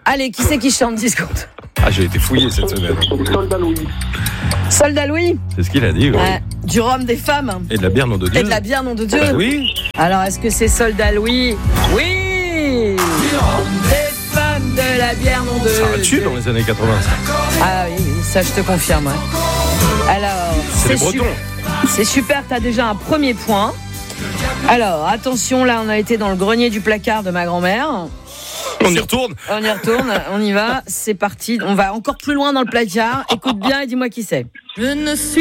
Allez, qui c'est qui chante 10 secondes? Ah, j'ai été fouillé cette semaine. Soldat Louis. Soldat Louis. C'est ce qu'il a dit. Ouais. Du rhum des femmes. Et de la bière, nom de Dieu. Et de la bière, nom de Dieu. Oui. Alors, est-ce que c'est Soldat Louis? Oui. Du rhum des femmes, de la bière, nom de Dieu. Ça a tué dans les années 80. Ah oui, ça je te confirme. Ouais. Alors, C'est les Bretons. C'est super, t'as déjà un premier point. Alors, attention, là, on a été dans le grenier du placard de ma grand-mère. On y retourne. On y retourne, on y va, c'est parti. On va encore plus loin dans le placard. Écoute bien et dis-moi qui c'est. Je ne suis